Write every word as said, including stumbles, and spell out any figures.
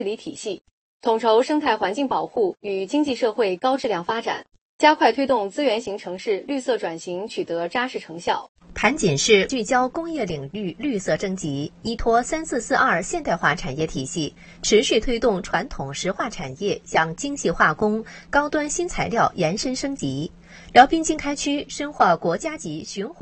治理体系，统筹生态环境保护与经济社会高质量发展，加快推动资源型城市绿色转型取得扎实成效。 盘锦市聚焦工业领域绿色升级，依托三四四二现代化产业体系，持续推动传统石化产业向精细化工、高端新材料延伸升级。辽滨经开区深化国家级循环